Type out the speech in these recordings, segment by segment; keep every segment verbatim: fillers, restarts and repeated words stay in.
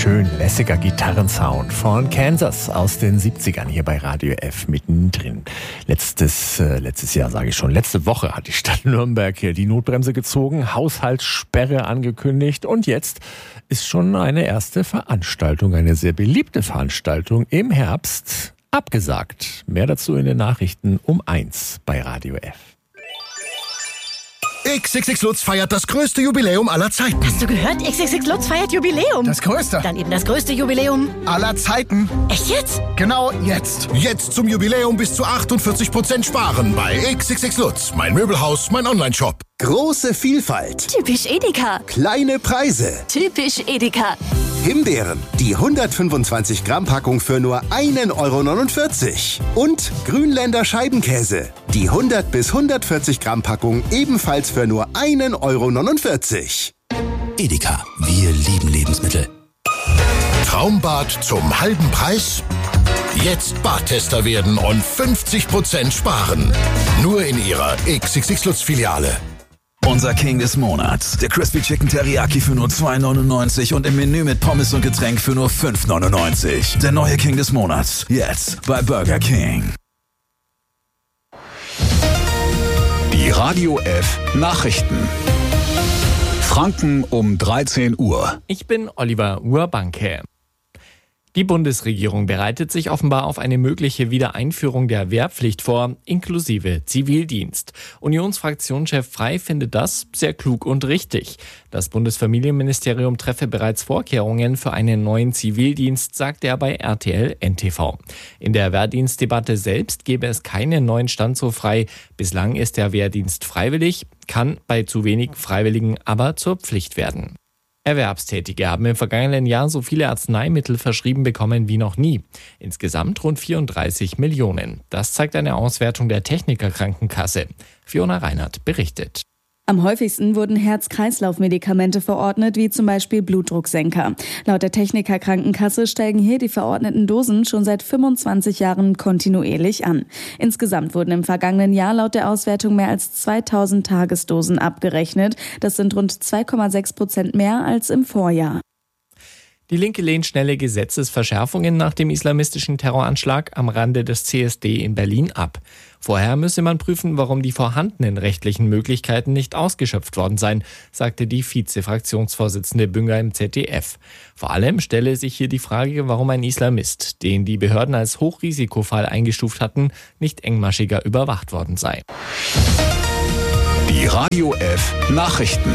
schön lässiger Gitarrensound von Kansas aus den siebzigern hier bei Radio F mittendrin. Letztes, äh, letztes Jahr sage ich schon, letzte Woche hat die Stadt Nürnberg hier die Notbremse gezogen, Haushaltssperre angekündigt und jetzt ist schon eine erste Veranstaltung, eine sehr beliebte Veranstaltung im Herbst abgesagt. Mehr dazu in den Nachrichten um eins bei Radio F. X X X Lutz feiert das größte Jubiläum aller Zeiten. Hast du gehört? X X X Lutz feiert Jubiläum. Das größte. Dann eben das größte Jubiläum aller Zeiten. Echt jetzt? Genau jetzt. Jetzt zum Jubiläum bis zu achtundvierzig Prozent sparen bei X X X Lutz. Mein Möbelhaus, mein Online-Shop. Große Vielfalt. Typisch Edeka. Kleine Preise. Typisch Edeka. Himbeeren, die hundertfünfundzwanzig Gramm Packung für nur ein Euro neunundvierzig. Und Grünländer Scheibenkäse, die hundert bis hundertvierzig Gramm Packung ebenfalls für nur ein Euro neunundvierzig. Edeka, wir lieben Lebensmittel. Traumbad zum halben Preis? Jetzt Badtester werden und fünfzig Prozent sparen. Nur in Ihrer X X X Lutz Filiale. Unser King des Monats. Der Crispy Chicken Teriyaki für nur zwei neunundneunzig und im Menü mit Pommes und Getränk für nur fünf neunundneunzig. Der neue King des Monats. Jetzt bei Burger King. Die Radio F Nachrichten. Franken um dreizehn Uhr. Ich bin Oliver Urbanke. Die Bundesregierung bereitet sich offenbar auf eine mögliche Wiedereinführung der Wehrpflicht vor, inklusive Zivildienst. Unionsfraktionschef Frey findet das sehr klug und richtig. Das Bundesfamilienministerium treffe bereits Vorkehrungen für einen neuen Zivildienst, sagt er bei R T L N T V. In der Wehrdienstdebatte selbst gebe es keinen neuen Stand so frei. Bislang ist der Wehrdienst freiwillig, kann bei zu wenig Freiwilligen aber zur Pflicht werden. Erwerbstätige haben im vergangenen Jahr so viele Arzneimittel verschrieben bekommen wie noch nie. Insgesamt rund vierunddreißig Millionen. Das zeigt eine Auswertung der Techniker-Krankenkasse. Fiona Reinhardt berichtet. Am häufigsten wurden Herz-Kreislauf-Medikamente verordnet, wie zum Beispiel Blutdrucksenker. Laut der Techniker-Krankenkasse steigen hier die verordneten Dosen schon seit fünfundzwanzig Jahren kontinuierlich an. Insgesamt wurden im vergangenen Jahr laut der Auswertung mehr als zweitausend Tagesdosen abgerechnet. Das sind rund zwei Komma sechs Prozent mehr als im Vorjahr. Die Linke lehnt schnelle Gesetzesverschärfungen nach dem islamistischen Terroranschlag am Rande des C S D in Berlin ab. Vorher müsse man prüfen, warum die vorhandenen rechtlichen Möglichkeiten nicht ausgeschöpft worden seien, sagte die Vize-Fraktionsvorsitzende Bünger im Z D F. Vor allem stelle sich hier die Frage, warum ein Islamist, den die Behörden als Hochrisikofall eingestuft hatten, nicht engmaschiger überwacht worden sei. Die Radio F Nachrichten.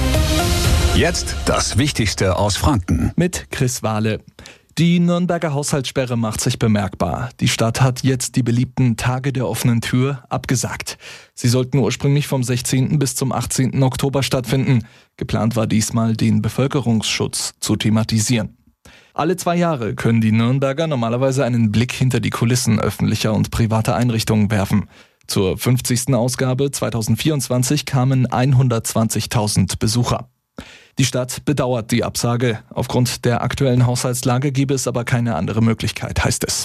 Jetzt das Wichtigste aus Franken. Mit Chris Wahle. Die Nürnberger Haushaltssperre macht sich bemerkbar. Die Stadt hat jetzt die beliebten Tage der offenen Tür abgesagt. Sie sollten ursprünglich vom sechzehnten bis zum achtzehnten Oktober stattfinden. Geplant war diesmal, den Bevölkerungsschutz zu thematisieren. Alle zwei Jahre können die Nürnberger normalerweise einen Blick hinter die Kulissen öffentlicher und privater Einrichtungen werfen. Zur fünfzigsten Ausgabe zweitausendvierundzwanzig kamen hundertzwanzigtausend Besucher. Die Stadt bedauert die Absage. Aufgrund der aktuellen Haushaltslage gäbe es aber keine andere Möglichkeit, heißt es.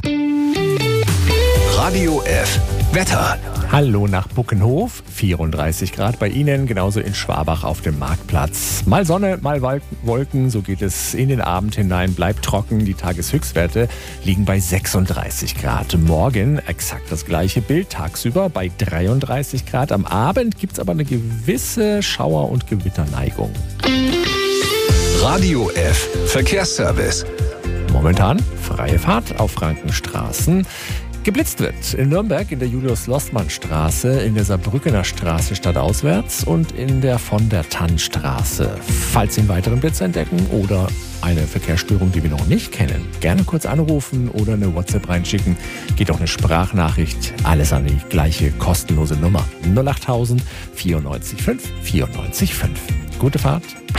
Radio F Wetter. Hallo nach Buckenhof, vierunddreißig Grad bei Ihnen, genauso in Schwabach auf dem Marktplatz. Mal Sonne, mal Wolken, so geht es in den Abend hinein, bleibt trocken. Die Tageshöchstwerte liegen bei sechsunddreißig Grad. Morgen exakt das gleiche Bild, tagsüber bei dreiunddreißig Grad. Am Abend gibt es aber eine gewisse Schauer- und Gewitterneigung. Radio F Verkehrsservice. Momentan freie Fahrt auf Frankenstraßen. Geblitzt wird in Nürnberg in der Julius-Lostmann-Straße, in der Saarbrückener Straße stadtauswärts und in der von der Tannstraße. Falls Sie einen weiteren Blitz entdecken oder eine Verkehrsstörung, die wir noch nicht kennen, gerne kurz anrufen oder eine WhatsApp reinschicken. Geht auch eine Sprachnachricht. Alles an die gleiche kostenlose Nummer. null achttausend vierundneunzig fünf vierundneunzig fünf. Gute Fahrt.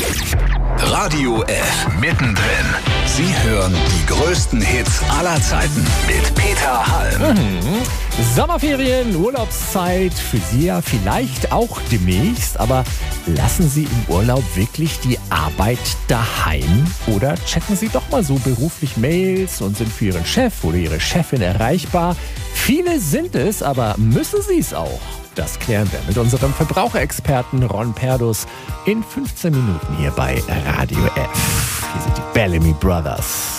Radio F mittendrin. Sie hören die größten Hits aller Zeiten mit Peter Halm. Mhm. Sommerferien, Urlaubszeit, für Sie ja vielleicht auch demnächst, aber lassen Sie im Urlaub wirklich die Arbeit daheim? Oder checken Sie doch mal so beruflich Mails und sind für Ihren Chef oder Ihre Chefin erreichbar? Viele sind es, aber müssen Sie es auch? Das klären wir mit unserem Verbraucherexperten Ron Perdus in fünfzehn Minuten hier bei Radio F. Hier sind die Bellamy Brothers.